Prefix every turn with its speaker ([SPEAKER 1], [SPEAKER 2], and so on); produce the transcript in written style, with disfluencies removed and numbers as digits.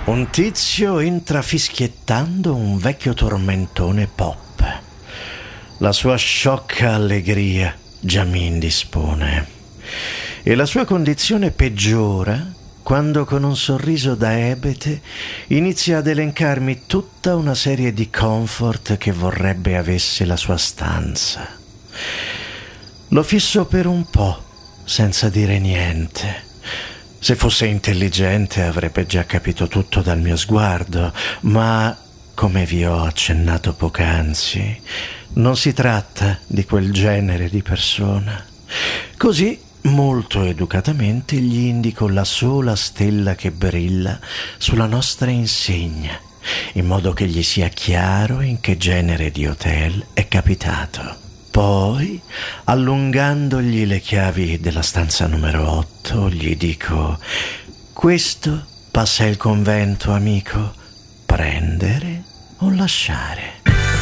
[SPEAKER 1] Un tizio entra fischiettando un vecchio tormentone pop. La sua sciocca allegria già mi indispone e la sua condizione peggiora quando con un sorriso da ebete inizia ad elencarmi tutta una serie di comfort che vorrebbe avesse la sua stanza. Lo fisso per un po', senza dire niente. Se fosse intelligente avrebbe già capito tutto dal mio sguardo, ma, come vi ho accennato poc'anzi, non si tratta di quel genere di persona. Così, molto educatamente, gli indico la sola stella che brilla sulla nostra insegna, in modo che gli sia chiaro in che genere di hotel è capitato. Poi, allungandogli le chiavi della stanza numero 8, gli dico: questo passa il convento, amico, prendere o lasciare.